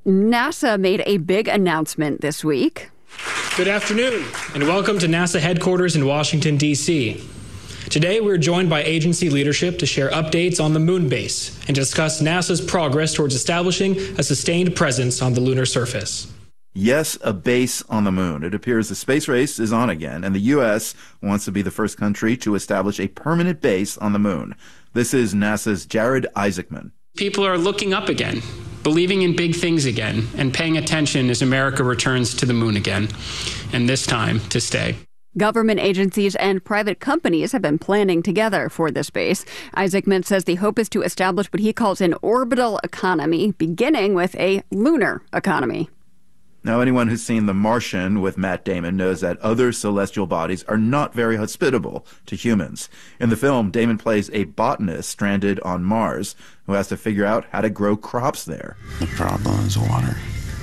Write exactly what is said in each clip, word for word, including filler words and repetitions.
NASA made a big announcement this week. Good afternoon, and welcome to NASA headquarters in Washington, D C Today, we're joined by agency leadership to share updates on the moon base and discuss NASA's progress towards establishing a sustained presence on the lunar surface. Yes, a base on the moon. It appears the space race is on again, and the U S wants to be the first country to establish a permanent base on the moon. This is NASA's Jared Isaacman. People are looking up again, believing in big things again, and paying attention as America returns to the moon again, and this time to stay. Government agencies and private companies have been planning together for this base. Isaacman says the hope is to establish what he calls an orbital economy, beginning with a lunar economy. Now, anyone who's seen The Martian with Matt Damon knows that other celestial bodies are not very hospitable to humans. In the film, Damon plays a botanist stranded on Mars who has to figure out how to grow crops there. The problem is water.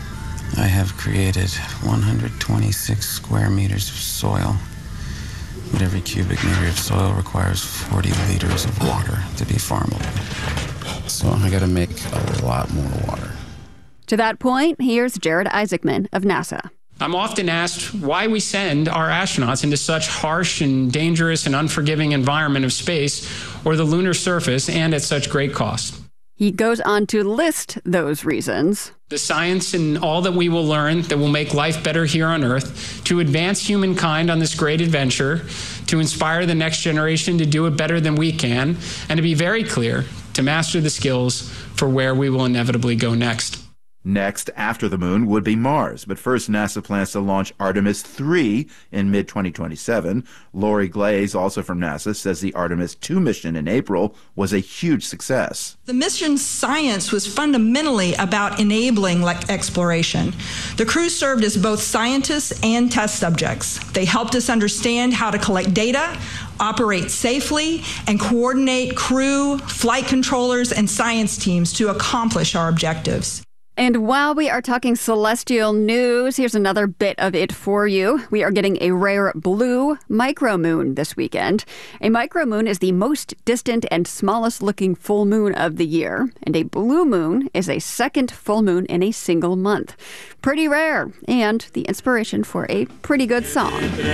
I have created one hundred twenty-six square meters of soil, but every cubic meter of soil requires forty liters of water to be farmable. So I gotta make a lot more water. To that point, here's Jared Isaacman of NASA. I'm often asked why we send our astronauts into such harsh and dangerous and unforgiving environment of space or the lunar surface and at such great cost. He goes on to list those reasons. The science and all that we will learn that will make life better here on Earth, to advance humankind on this great adventure, to inspire the next generation to do it better than we can, and to be very clear, to master the skills for where we will inevitably go next. Next, after the moon, would be Mars. But first, NASA plans to launch Artemis three in mid twenty twenty-seven. Lori Glaze, also from NASA, says the Artemis two mission in April was a huge success. The mission's science was fundamentally about enabling like exploration. The crew served as both scientists and test subjects. They helped us understand how to collect data, operate safely, and coordinate crew, flight controllers, and science teams to accomplish our objectives. And while we are talking celestial news, here's another bit of it for you. We are getting a rare blue micromoon this weekend. A micromoon is the most distant and smallest looking full moon of the year, and a blue moon is a second full moon in a single month. Pretty rare, and the inspiration for a pretty good song.